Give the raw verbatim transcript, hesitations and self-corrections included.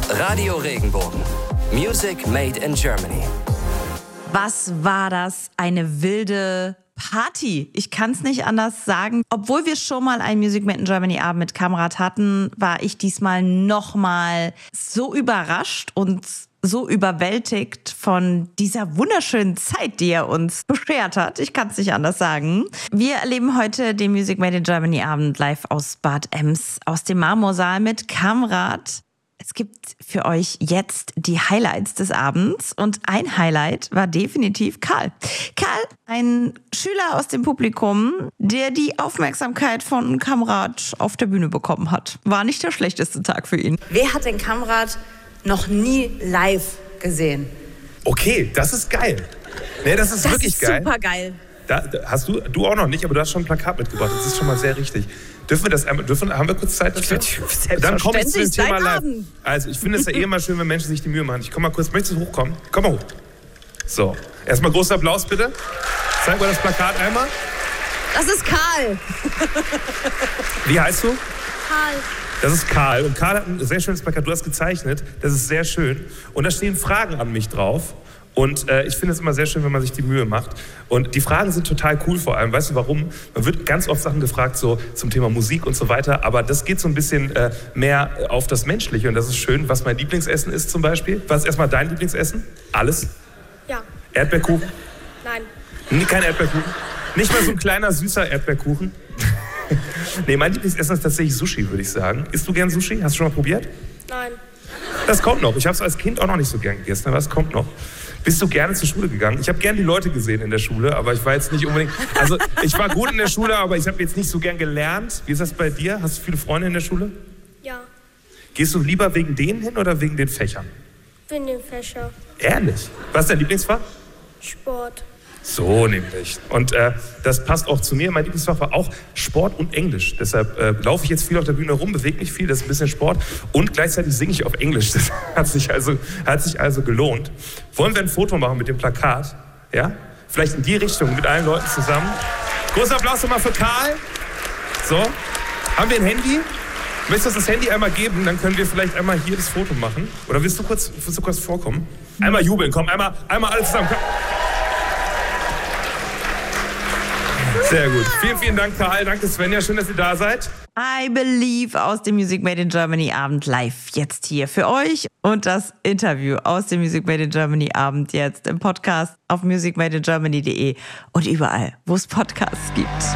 Radio Regenbogen. Music made in Germany. Was war das? Eine wilde Party. Ich kann es nicht anders sagen. Obwohl wir schon mal einen Music Made in Germany Abend mit Kamrat hatten, war ich diesmal nochmal so überrascht und so überwältigt von dieser wunderschönen Zeit, die er uns beschert hat. Ich kann es nicht anders sagen. Wir erleben heute den Music Made in Germany Abend live aus Bad Ems, aus dem Marmorsaal mit Kamrat. Es gibt für euch jetzt die Highlights des Abends und ein Highlight war definitiv Karl. Karl, ein Schüler aus dem Publikum, der die Aufmerksamkeit von Kamrat auf der Bühne bekommen hat. War nicht der schlechteste Tag für ihn. Wer hat den Kamrat noch nie live gesehen? Okay, das ist geil. Nee, das ist das wirklich ist geil. Super geil. Da, da hast du, du auch noch nicht, aber du hast schon ein Plakat mitgebracht. Das ist schon mal sehr richtig. Dürfen wir das einmal, dürfen, haben wir kurz Zeit dafür? Dann komme ich zu dem Thema live. Also ich finde es ja eh immer schön, wenn Menschen sich die Mühe machen. Ich komme mal kurz, möchtest du hochkommen? Komm mal hoch. So, erstmal großer Applaus bitte. Zeig mal das Plakat einmal. Das ist Karl. Wie heißt du? Karl. Das ist Karl. Und Karl hat ein sehr schönes Plakat. Du hast gezeichnet. Das ist sehr schön. Und da stehen Fragen an mich drauf. Und äh, ich finde es immer sehr schön, wenn man sich die Mühe macht. Und die Fragen sind total cool vor allem. Weißt du warum? Man wird ganz oft Sachen gefragt so zum Thema Musik und so weiter. Aber das geht so ein bisschen äh, mehr auf das Menschliche. Und das ist schön, was mein Lieblingsessen ist zum Beispiel. Was ist erstmal dein Lieblingsessen? Alles? Ja. Erdbeerkuchen? Nein. Nee, kein Erdbeerkuchen? Nicht mal so ein kleiner, süßer Erdbeerkuchen? Nee, mein Lieblingsessen ist tatsächlich Sushi, würde ich sagen. Isst du gern Sushi? Hast du schon mal probiert? Nein. Das kommt noch. Ich habe es als Kind auch noch nicht so gern gegessen, aber es kommt noch. Bist du gerne zur Schule gegangen? Ich habe gern die Leute gesehen in der Schule, aber ich war jetzt nicht unbedingt... Also ich war gut in der Schule, aber ich habe jetzt nicht so gern gelernt. Wie ist das bei dir? Hast du viele Freunde in der Schule? Ja. Gehst du lieber wegen denen hin oder wegen den Fächern? Wegen dem Fächer. Ehrlich? Was ist dein Lieblingsfach? Sport. So nämlich. Und äh, das passt auch zu mir. Mein Lieblingsfach war auch Sport und Englisch. Deshalb äh, laufe ich jetzt viel auf der Bühne rum, bewege mich viel, das ist ein bisschen Sport. Und gleichzeitig singe ich auf Englisch. Das hat sich also, hat sich also gelohnt. Wollen wir ein Foto machen mit dem Plakat? Ja? Vielleicht in die Richtung mit allen Leuten zusammen. Großer Applaus nochmal für Karl. So. Haben wir ein Handy? Möchtest du das Handy einmal geben? Dann können wir vielleicht einmal hier das Foto machen. Oder willst du kurz, willst du kurz vorkommen? Einmal jubeln, komm, einmal, einmal alle zusammen. Komm. Sehr gut. Vielen, vielen Dank, Karl. Danke, Svenja. Schön, dass ihr da seid. I Believe aus dem Music Made in Germany Abend live jetzt hier für euch. Und das Interview aus dem Music Made in Germany Abend jetzt im Podcast auf music made in germany punkt de und überall, wo es Podcasts gibt.